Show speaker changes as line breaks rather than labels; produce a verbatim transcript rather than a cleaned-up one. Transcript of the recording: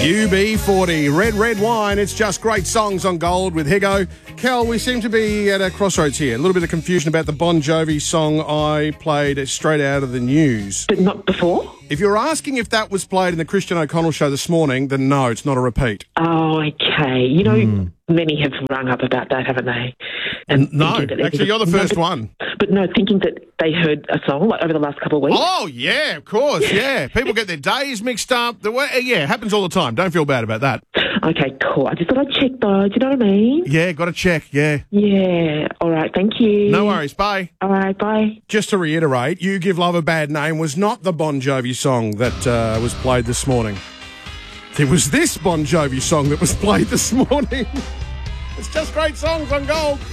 U B forty, Red Red Wine. It's just great songs on Gold with Higo. Kel, we seem to be at a crossroads here. A little bit of confusion about the Bon Jovi song I played straight out of the news.
But not before?
If you're asking if that was played in the Christian O'Connell show this morning, then no, it's not a repeat.
Oh, okay. You know, mm. many have rung up about that, haven't they?
And no, actually, you're the first
no, but,
one.
But no, thinking that they heard a song like over the last couple of weeks.
Oh, yeah, of course, yeah. People get their days mixed up. The way, yeah, it happens all the time. Don't feel bad about that.
Okay, cool. I just thought I'd check, though. Do you know what I mean?
Yeah, got to check, yeah.
Yeah. All right, thank you.
No worries, bye.
All right, bye.
Just to reiterate, You Give Love a Bad Name was not the Bon Jovi song that uh, was played this morning. It was this Bon Jovi song that was played this morning. It's just great songs on Gold.